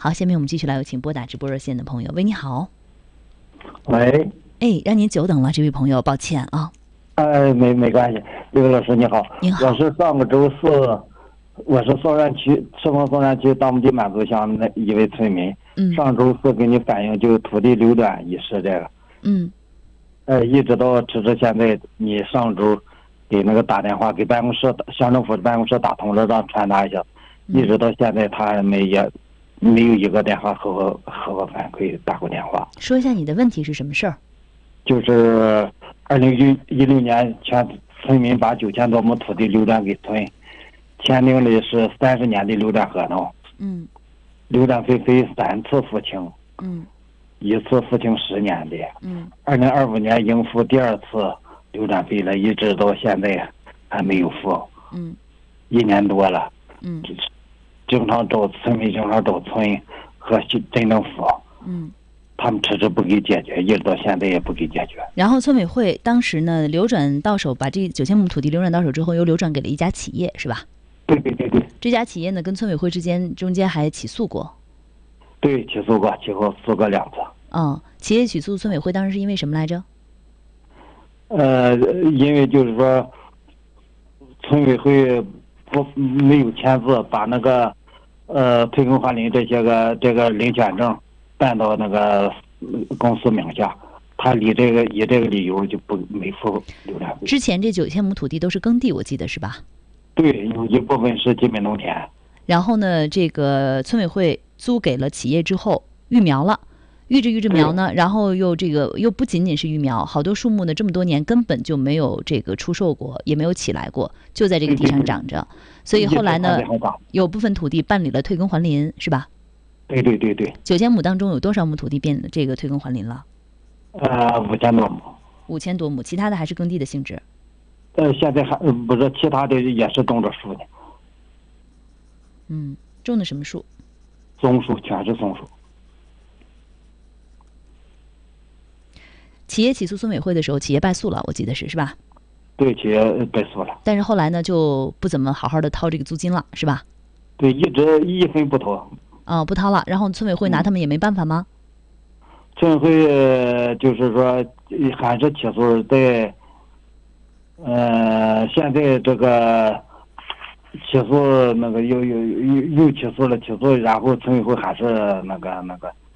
好，下面我们继续来有请拨打直播热线的朋友。喂，你好。 喂。 哎，让您久等了，这位朋友，抱歉啊。 没关系，刘老师你好。 您好。 我是上个周四，我是赤峰松山区大木地满族乡的一位村民。上周四给你反映就土地流转一事这个。一直到直至现在，你上周给那个打电话给办公室乡政府的办公室打通了，让传达一下，一直到现在他没有一个电话和我反馈打过电话。 说一下你的问题是什么事儿？ 就是2016年，全村民把9000多亩土地流转给村，签订的是30年的流转合同。流转费分3次付清。一次付清10年的。2025年应付第2次流转费了，一直到现在还没有付。1年多了。经常找村民，经常找村和镇政府。他们迟迟不给解决，一直到现在也不给解决。 然后村委会当时呢流转到手，把这9000亩土地流转到手之后，又流转给了一家企业，是吧？ 对。 这家企业呢跟村委会中间还起诉过。 对，起诉过2次。 企业起诉村委会当时是因为什么来着？ 因为就是说，村委会没有签字，把那个退耕还林这个领权证办到那个公司名下，他以这个理由就没付流转费。 之前这9000亩土地都是耕地，我记得是吧？对， 有一部分是基本农田。 然后呢，这个村委会租给了企业之后，育苗了，育着苗呢，然后又不仅仅是育苗，好多树木呢，这么多年根本就没有这个出售过，也没有起来过，就在这个地上长着。所以后来呢，有部分土地办理了退耕还林，是吧？ 对。 9000亩当中有多少亩土地变这个退耕还林了 ？5000多亩。 5000多亩，其他的还是耕地的性质。 现在还不是，其他的也是种着树的。 种的什么树？ 松树，全是松树。 企业起诉村委会的时候，企业败诉了，我记得是吧？ 对，企业败诉了。 但是后来呢，就不怎么好好的掏这个租金了，是吧？ 对，一直一分不掏。 不掏了，然后村委会拿他们也没办法吗？ 村委会就是说还是起诉在，现在这个起诉那个又起诉了，然后村委会还是那个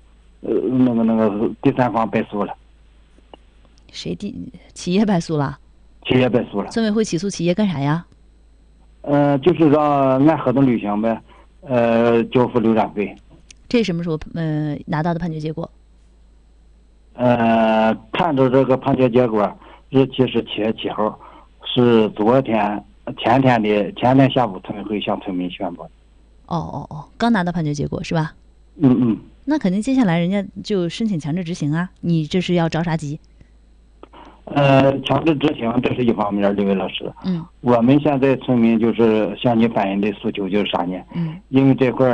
第三方败诉了。 企业败诉了？ 企业败诉了。 村委会起诉企业干啥呀？ 就是让按合同履行呗，交付流转费。 这什么时候拿到的判决结果？ 看着这个判决结果，日期是7月7号，是前天下午村委会向村民宣布的。 刚拿到判决结果是吧？那肯定接下来人家就申请强制执行啊，你这是要着啥急？ 强制执行这是一方面，这位老师。我们现在村民就是向你反映的诉求就是啥呢？因为这块